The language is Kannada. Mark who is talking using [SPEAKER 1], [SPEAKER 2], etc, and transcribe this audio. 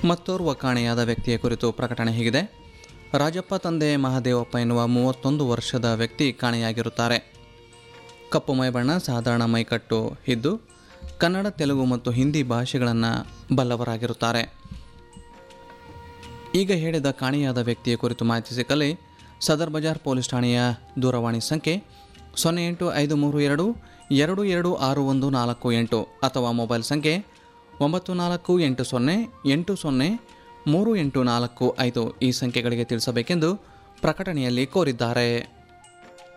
[SPEAKER 1] ಮತ್ತೋರ್ವ ಕಾಣೆಯಾದ ವ್ಯಕ್ತಿಯ ಕುರಿತು ಪ್ರಕಟಣೆ ಹೀಗಿದೆ. ರಾಜಪ್ಪ ತಂದೆ ಮಹಾದೇವಪ್ಪ ಎನ್ನುವ 31 ವರ್ಷದ ವ್ಯಕ್ತಿ ಕಾಣೆಯಾಗಿರುತ್ತಾರೆ. ಕಪ್ಪು ಮೈಬಣ್ಣ, ಸಾಧಾರಣ ಮೈಕಟ್ಟು ಇದ್ದು ಕನ್ನಡ, ತೆಲುಗು ಮತ್ತು ಹಿಂದಿ ಭಾಷೆಗಳನ್ನು ಬಲ್ಲವರಾಗಿರುತ್ತಾರೆ. ಈಗ ಹೇಳಿದ ಕಾಣೆಯಾದ ವ್ಯಕ್ತಿಯ ಕುರಿತು ಮಾಹಿತಿ ಸಿಕ್ಕಲ್ಲಿ ಸದರ್ ಬಜಾರ್ ಪೊಲೀಸ್ ಠಾಣೆಯ ದೂರವಾಣಿ ಸಂಖ್ಯೆ 0853222648 ಅಥವಾ ಮೊಬೈಲ್ ಸಂಖ್ಯೆ 9480803845 ಈ ಸಂಖ್ಯೆಗಳಿಗೆ ತಿಳಿಸಬೇಕೆಂದು ಪ್ರಕಟಣೆಯಲ್ಲಿ ಕೋರಿದ್ದಾರೆ.